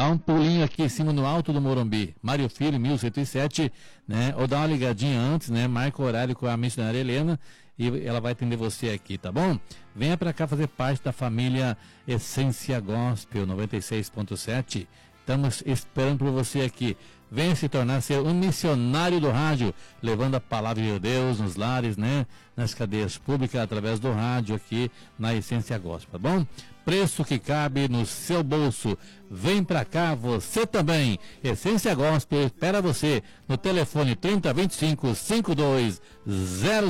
Dá um pulinho aqui em cima no Alto do Morumbi, Mário Filho, 1107, né? Ou dá uma ligadinha antes, né? Marca o horário com a missionária Helena e ela vai atender você aqui, tá bom? Venha para cá fazer parte da família Essência Gospel 96.7. Estamos esperando por você aqui. Venha se tornar ser um missionário do rádio, levando a palavra de Deus nos lares, né? Nas cadeias públicas, através do rádio aqui na Essência Gospel, tá bom? Preço que cabe no seu bolso. Vem pra cá, você também. Essência Gospel espera você no telefone 3025-5200.